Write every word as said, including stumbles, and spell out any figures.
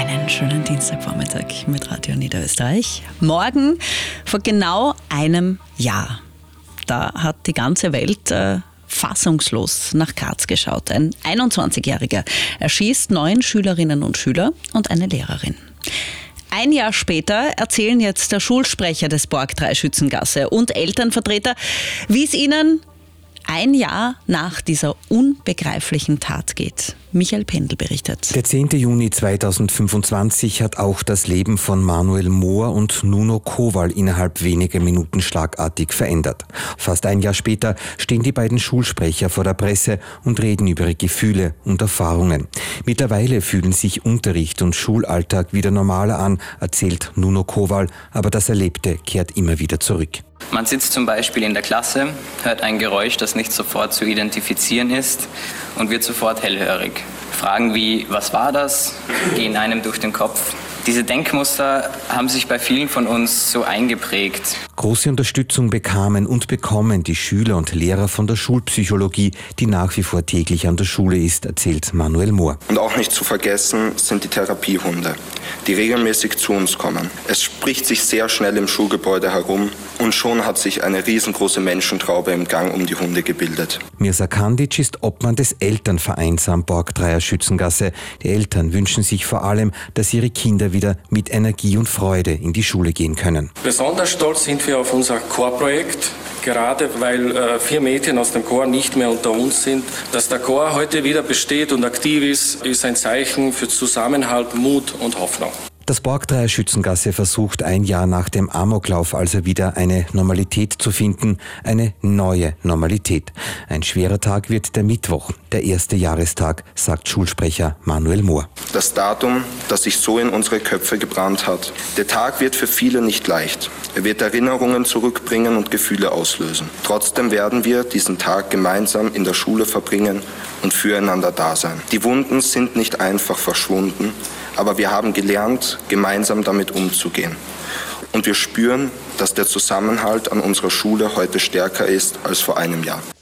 Einen schönen Dienstagvormittag mit Radio Niederösterreich. Morgen vor genau einem Jahr. Da hat die ganze Welt äh, fassungslos nach Graz geschaut. Ein einundzwanzigjähriger erschießt neun Schülerinnen und Schüler und eine Lehrerin. Ein Jahr später erzählen jetzt der Schulsprecher des Borg drei Schützengasse und Elternvertreter, wie es ihnen ein Jahr nach dieser unbegreiflichen Tat geht. Michael Pendl berichtet. Der zehnten Juni zweitausendfünfundzwanzig hat auch das Leben von Manuel Mohr und Nuno Kowal innerhalb weniger Minuten schlagartig verändert. Fast ein Jahr später stehen die beiden Schulsprecher vor der Presse und reden über ihre Gefühle und Erfahrungen. Mittlerweile fühlen sich Unterricht und Schulalltag wieder normaler an, erzählt Nuno Kowal, aber das Erlebte kehrt immer wieder zurück. Man sitzt zum Beispiel in der Klasse, hört ein Geräusch, das nicht sofort zu identifizieren ist und wird sofort hellhörig. Fragen wie, was war das, gehen einem durch den Kopf. Diese Denkmuster haben sich bei vielen von uns so eingeprägt. Große Unterstützung bekamen und bekommen die Schüler und Lehrer von der Schulpsychologie, die nach wie vor täglich an der Schule ist, erzählt Manuel Mohr. Und auch nicht zu vergessen sind die Therapiehunde, die regelmäßig zu uns kommen. Es spricht sich sehr schnell im Schulgebäude herum und schon hat sich eine riesengroße Menschentraube im Gang um die Hunde gebildet. Mirza Kandic ist Obmann des Elternvereins am Borg drei Schützengasse. Die Eltern wünschen sich vor allem, dass ihre Kinder wieder mit Energie und Freude in die Schule gehen können. Besonders stolz sind wir auf unser Chorprojekt, gerade weil äh, vier Mädchen aus dem Chor nicht mehr unter uns sind. Dass der Chor heute wieder besteht und aktiv ist, ist ein Zeichen für Zusammenhalt, Mut und Hoffnung. Das Borg drei Schützengasse versucht ein Jahr nach dem Amoklauf also wieder eine Normalität zu finden, eine neue Normalität. Ein schwerer Tag wird der Mittwoch, der erste Jahrestag, sagt Schulsprecher Manuel Mohr. Das Datum, das sich so in unsere Köpfe gebrannt hat. Der Tag wird für viele nicht leicht. Er wird Erinnerungen zurückbringen und Gefühle auslösen. Trotzdem werden wir diesen Tag gemeinsam in der Schule verbringen und füreinander da sein. Die Wunden sind nicht einfach verschwunden, aber wir haben gelernt, gemeinsam damit umzugehen. Und wir spüren, dass der Zusammenhalt an unserer Schule heute stärker ist als vor einem Jahr.